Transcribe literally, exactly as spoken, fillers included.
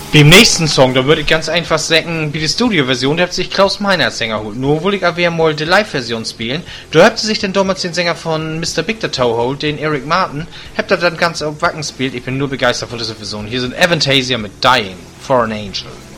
Beim nächsten Song, da würde ich ganz einfach sagen, wie die Studio-Version, da hat sich Klaus Meiner als Sänger holt. Nur wollte ich aber mal die Live-Version spielen. Da habt ihr sich dann damals den Sänger von Mister Big the Toe holt, den Eric Martin, habt ihr dann ganz auf Wacken gespielt. Ich bin nur begeistert von dieser Version. Hier sind Avantasia mit Dying for an Angel.